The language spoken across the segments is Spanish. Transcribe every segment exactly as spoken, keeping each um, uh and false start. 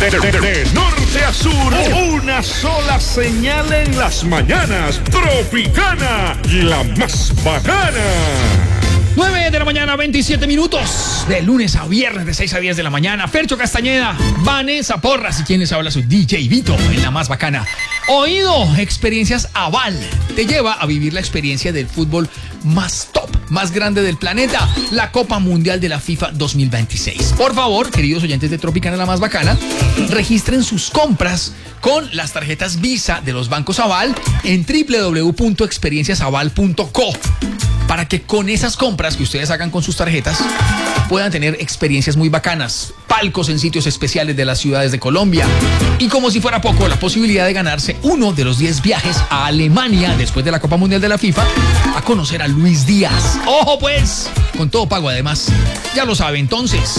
De, de- de- de norte a sur, una sola señal en las mañanas. Tropicana, la más bacana. nueve de la mañana, veintisiete minutos. De lunes a viernes, de seis a diez de la mañana. Fercho Castañeda, Vanessa Porras y quien les habla su D J Vito en la más bacana. Oído, Experiencias Aval te lleva a vivir la experiencia del fútbol más top, más grande del planeta, la Copa Mundial de la FIFA dos mil veintiséis. Por favor, queridos oyentes de Tropicana la más bacana, registren sus compras con las tarjetas Visa de los bancos Aval en doble u doble u doble u punto experiencias aval punto co, para que con esas compras que ustedes hagan con sus tarjetas puedan tener experiencias muy bacanas, palcos en sitios especiales de las ciudades de Colombia y, como si fuera poco, la posibilidad de ganarse uno de los diez viajes a Alemania después de la Copa Mundial de la FIFA a conocer a Luis Díaz. ¡Ojo pues! Con todo pago además. Ya lo sabe entonces.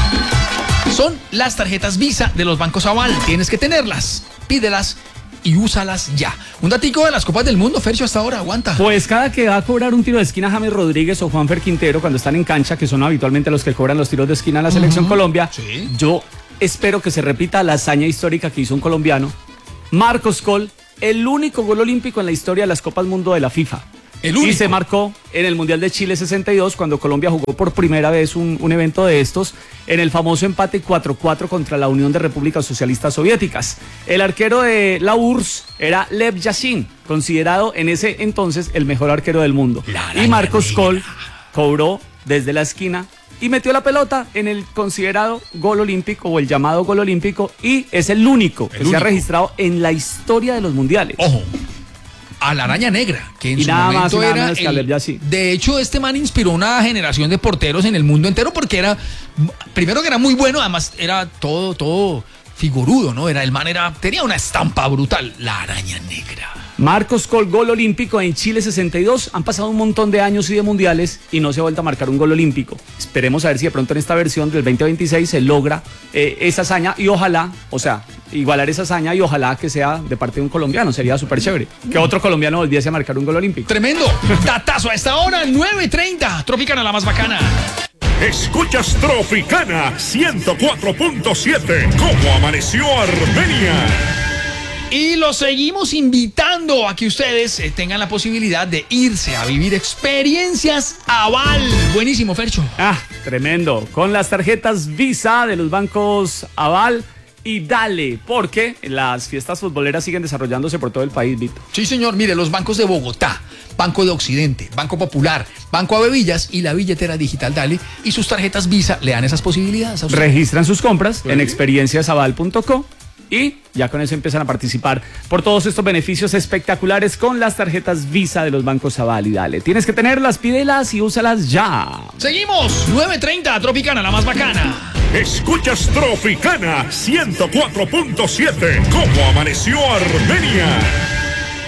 Son las tarjetas Visa de los bancos Aval. Tienes que tenerlas, pídelas y úsalas ya. Un datico de las Copas del Mundo, Fercho, hasta ahora, aguanta. Pues cada que va a cobrar un tiro de esquina James Rodríguez o Juanfer Quintero cuando están en cancha, que son habitualmente los que cobran los tiros de esquina en la selección uh-huh. Colombia, sí. Yo espero que se repita la hazaña histórica que hizo un colombiano, Marcos Col, el único gol olímpico en la historia de las Copas Mundo de la FIFA. El único. Y se marcó en el Mundial de Chile sesenta y dos, cuando Colombia jugó por primera vez un, un evento de estos, en el famoso empate cuatro cuatro contra la Unión de Repúblicas Socialistas Soviéticas. El arquero de la U R S S era Lev Yashin, considerado en ese entonces el mejor arquero del mundo. Y Marcos Col cobró desde la esquina y metió la pelota en el considerado gol olímpico o el llamado gol olímpico, y es el único el que único. se ha registrado en la historia de los mundiales. Ojo. A la Araña Negra, que en y su nada momento más, era el, el, de hecho, este man inspiró una generación de porteros en el mundo entero, porque era, primero que era muy bueno, además era todo, todo figurudo, ¿no? Era, el man era, tenía una estampa brutal, la Araña Negra. Marcos Col, gol olímpico en Chile sesenta y dos. Han pasado un montón de años y de mundiales y no se ha vuelto a marcar un gol olímpico. Esperemos a ver si de pronto en esta versión del veinte veintiséis se logra eh, esa hazaña, y ojalá, o sea, igualar esa hazaña, y ojalá que sea de parte de un colombiano. Sería súper chévere que otro colombiano volviese a marcar un gol olímpico. Tremendo. Datazo a esta hora, nueve treinta. Tropicana, la más bacana. Escuchas Tropicana ciento cuatro punto siete. ¿Cómo amaneció Armenia? Y los seguimos invitando a que ustedes eh, tengan la posibilidad de irse a vivir experiencias Aval. Buenísimo, Fercho. Ah, tremendo. Con las tarjetas Visa de los bancos Aval. Y dale, porque las fiestas futboleras siguen desarrollándose por todo el país, Vito. Sí, señor. Mire, los bancos de Bogotá, Banco de Occidente, Banco Popular, Banco Avevillas y la billetera digital Dale y sus tarjetas Visa le dan esas posibilidades a ustedes. Registran sus compras ¿Sí? en experiencias aval punto co y ya con eso empiezan a participar por todos estos beneficios espectaculares con las tarjetas Visa de los bancos Aval y Dale. Tienes que tenerlas, pídelas y úsalas ya. Seguimos, nueve treinta, Tropicana, la más bacana. Escuchas Tropicana ciento cuatro punto siete. ¿Cómo amaneció Armenia?